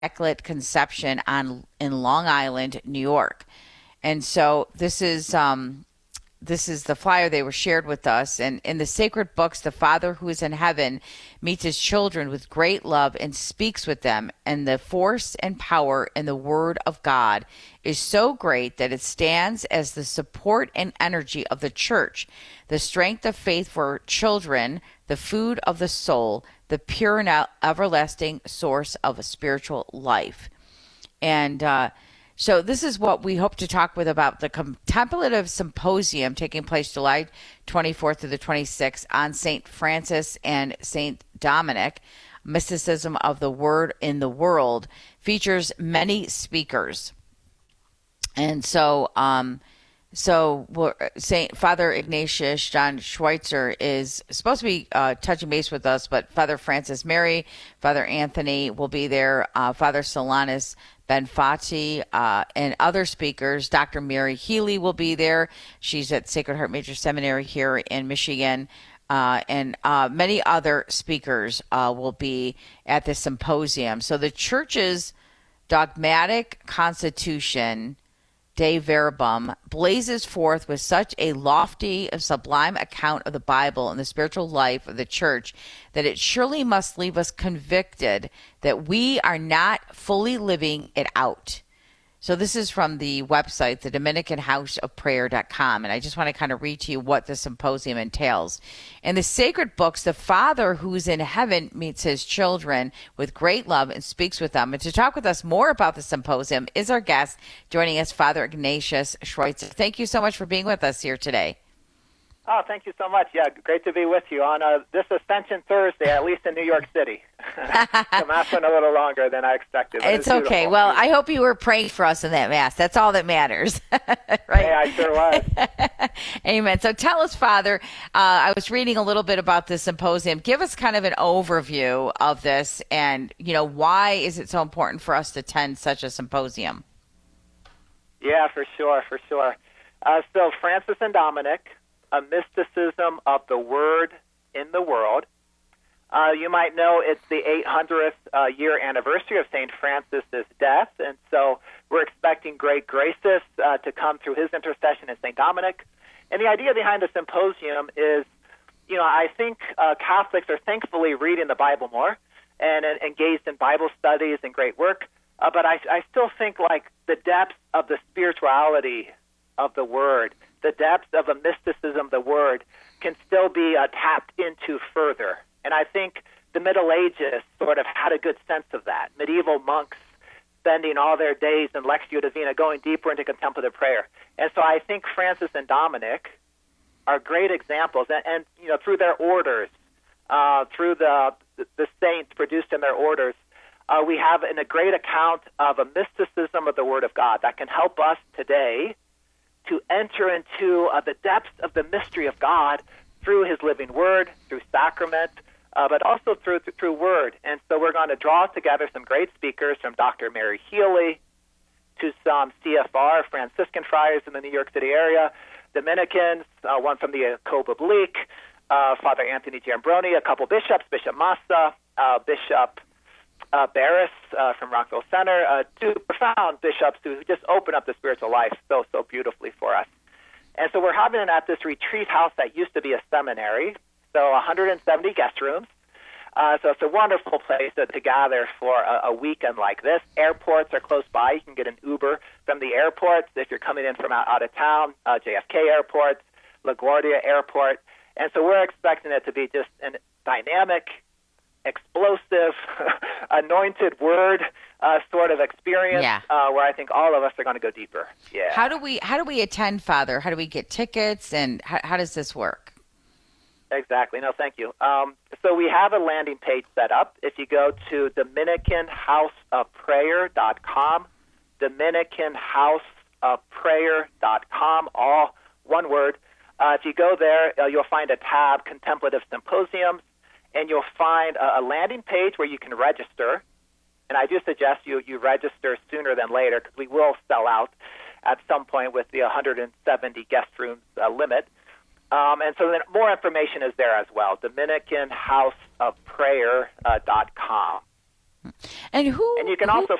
Immaculate Conception in Long Island, New York. And so this is the flyer they were shared with us. And in the sacred books, the Father who is in heaven meets his children with great love and speaks with them. And the force and power in the word of God is so great that it stands as the support and energy of the church, the strength of faith for children, the food of the soul, the pure and everlasting source of a spiritual life. And so this is what we hope to talk with about the Contemplative Symposium taking place July 24th through the 26th on St. Francis and St. Dominic. Mysticism of the Word in the World features many speakers. And so Saint Father Ignatius John Schweitzer is supposed to be touching base with us, but Father Francis Mary, Father Anthony will be there, Father Solanus Benfati, and other speakers. Dr. Mary Healy will be there. She's at Sacred Heart Major Seminary here in Michigan. And many other speakers will be at the symposium. So the church's dogmatic constitution, Dei Verbum, blazes forth with such a lofty, sublime account of the Bible and the spiritual life of the church that it surely must leave us convicted that we are not fully living it out. So this is from the website, the DominicanHouseOfPrayer.com, and I just want to kind of read to you what the symposium entails. In the sacred books, the Father who's in heaven meets his children with great love and speaks with them. And to talk with us more about the symposium is our guest, joining us, Father Ignatius Schweitzer. Thank you so much for being with us here today. Oh, thank you so much. Yeah, great to be with you on this Ascension Thursday, at least in New York City. The Mass went a little longer than I expected. It's okay. Well, I hope you were praying for us in that Mass. That's all that matters. Right? Yeah, I sure was. Amen. So tell us, Father, I was reading a little bit about this symposium. Give us kind of an overview of this and, why is it so important for us to attend such a symposium? Yeah, for sure. So Francis and Dominic, a mysticism of the Word in the world. You might know it's the 800th year anniversary of St. Francis's death, and so we're expecting great graces to come through his intercession in St. Dominic. And the idea behind the symposium is, I think Catholics are thankfully reading the Bible more and engaged in Bible studies and great work, but I still think like the depth of the spirituality of the Word, the depth of a mysticism of the Word can still be tapped into further. And I think the Middle Ages sort of had a good sense of that. Medieval monks spending all their days in Lectio Divina, going deeper into contemplative prayer. And so I think Francis and Dominic are great examples. And through their orders, through the saints produced in their orders, we have a great account of a mysticism of the Word of God that can help us today to enter into the depths of the mystery of God through his living word, through sacrament, but also through word. And so we're going to draw together some great speakers from Dr. Mary Healy to some CFR, Franciscan friars in the New York City area, Dominicans, one from the Cove Oblique, Father Anthony Giambroni, a couple bishops, Bishop Massa, Bishop Barris from Rockville Center, two profound bishops who just open up the spiritual life so beautifully for us. And so we're having it at this retreat house that used to be a seminary, so 170 guest rooms. So it's a wonderful place to gather for a weekend like this. Airports are close by. You can get an Uber from the airports if you're coming in from out of town, JFK Airport, LaGuardia Airport. And so we're expecting it to be just a dynamic, explosive, anointed word sort of experience where I think all of us are going to go deeper. Yeah. How do we attend, Father? How do we get tickets, and how does this work? Exactly. No, thank you. So we have a landing page set up. If you go to DominicanHouseOfPrayer.com, DominicanHouseOfPrayer.com, all one word. If you go there, you'll find a tab, Contemplative Symposiums, and you'll find a landing page where you can register. And I do suggest you register sooner than later because we will sell out at some point with the 170 guest rooms limit. And so then more information is there as well, DominicanHouseOfPrayer.com. And who? And you can who- also